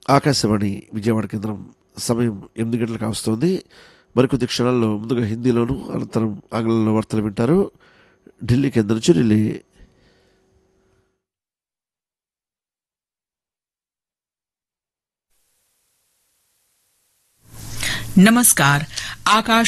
ఆకాశవాణి విజయవాడ కేంద్రం సమయం 8 గంటలకు వస్తోంది. మరికొద్ది క్షణాల్లో ముందుగా హిందీలోను అనంతరం ఆంగ్లంలో వార్తలు వింటారు. ఢిల్లీ కేంద్రం నుంచి ఢిల్లీ. नमस्कार। आकाश